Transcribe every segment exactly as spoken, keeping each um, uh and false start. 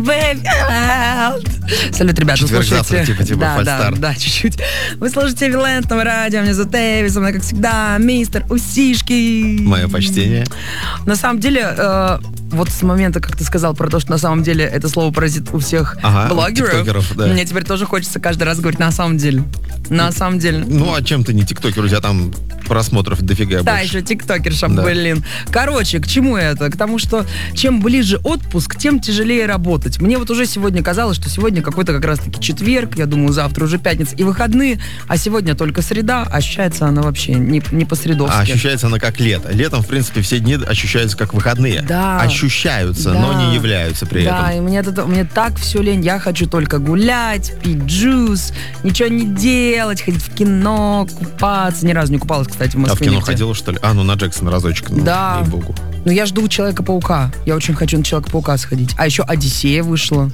Салют, ребят, вы Четверг, слушаете... завтра, типа, типа, да, да, фальстарт. да, чуть-чуть. Вы слушаете Вилентного радио, меня зовут Эви, со мной, как всегда, мистер Усишки. Мое почтение. На самом деле, э, вот с момента, как ты сказал про то, что на самом деле это слово паразит у всех Ага, блогеров, тиктокеров, да. мне теперь тоже хочется каждый раз говорить на самом деле. На самом деле. Ну, а чем ты не тиктокер? У тебя там просмотров дофига Да, больше. еще тиктокерша, Да. блин. Короче, к чему это? К тому, что чем ближе отпуск, тем тяжелее работать. Мне вот уже сегодня казалось, что сегодня какой-то как раз-таки четверг, я думаю, завтра уже пятница и выходные, а сегодня только среда, ощущается она вообще не, не по-средовски. А ощущается она как лето. Летом, в принципе, все дни ощущаются как выходные. Да. Ощущаются, Да. но не являются при Да, этом. и мне, это, мне так все лень. Я хочу только гулять, пить джус, ничего не делать, ходить в кино, купаться. Ни разу не купалась, кстати, в Москве. А в кино нигде. ходила, что ли? А, ну на Джексона разочек. Ну, Да. ей-богу. Ну, я жду Человека-паука. Я очень хочу на Человека-паука сходить. А еще Одиссея вышла.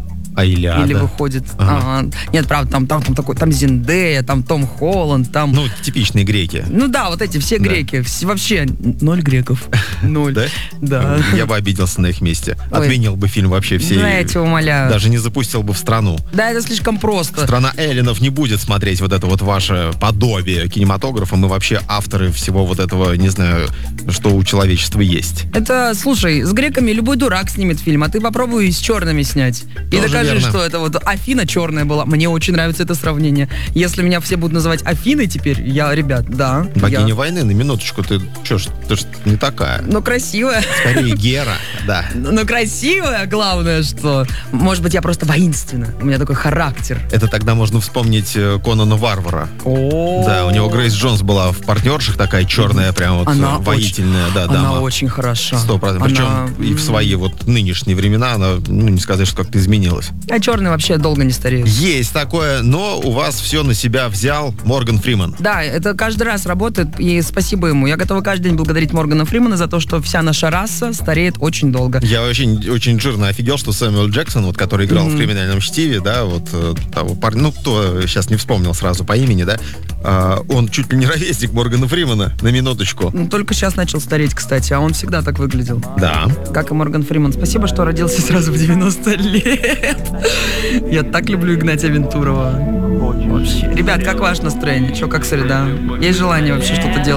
А Илиада? Или выходит. Ага. Ага. Нет, правда, там, там, там такой, там Зендея, там Том Холланд, там. Ну, типичные греки. Ну да, вот эти все Да. греки. Все, вообще ноль греков. Ноль. Да? Да. Я бы обиделся на их месте. Ой. Отменил бы фильм вообще все. Да, я тебя умоляю. Даже не запустил бы в страну. Да, это слишком просто. Страна эллинов не будет смотреть вот это вот ваше подобие кинематографа. Мы вообще авторы всего вот этого, не знаю, что у человечества есть. Это, слушай, с греками любой дурак снимет фильм, а ты попробуй с черными снять. И Тоже докажи, верно. что это вот Афина черная была. Мне очень нравится это сравнение. Если меня все будут называть Афиной теперь, я, ребят, да. Богиня я. войны, на минуточку, ты что ж, ты ж не такая. Но красивая. Скорее Гера, да. Но красивая, главное, что... Может быть, я просто воинственна. У меня такой характер. Это тогда можно вспомнить э, Конана Варвара. О, Да, у него Грейс Джонс была в партнерших такая черная, прям вот Она э, воительная, да, Она дама. очень хороша. Сто процентов. Она- Причем и в свои вот нынешние времена она, ну, не сказать, что как-то изменилась. А черный вообще долго не стареет. Есть такое, но у вас все на себя взял Морган Фриман. Да, это каждый раз работает, и спасибо ему. Я готова каждый день благодарить Моргана Фримана за то, что вся наша раса стареет очень долго. Я очень, очень жирно офигел, что Сэмюэл Джексон, вот, который играл Мгм. в «Криминальном чтиве», да, вот э, того парня, ну, кто сейчас не вспомнил сразу по имени, да, а, он чуть ли не ровесник Моргана Фримана, на минуточку. Ну, только сейчас начал стареть, кстати, а он всегда так выглядел. Да. Как и Морган Фриман. Спасибо, что родился сразу в девяносто лет. Я так люблю Игнатия Вентурова. Вообще. Ребят, как ваше настроение? Че, как среда? Есть желание вообще что-то делать?